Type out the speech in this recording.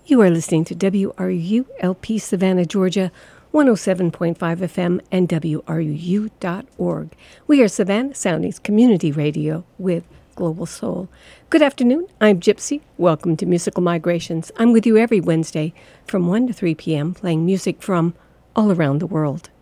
You are listening to WRULP Savannah, Georgia, 107.5 FM and WRUU.org. We are Savannah Sounding's community radio with Global Soul. Good afternoon. I'm Gypsy. Welcome to Musical Migrations. I'm with you every Wednesday from 1 to 3 p.m. playing music from all around the world.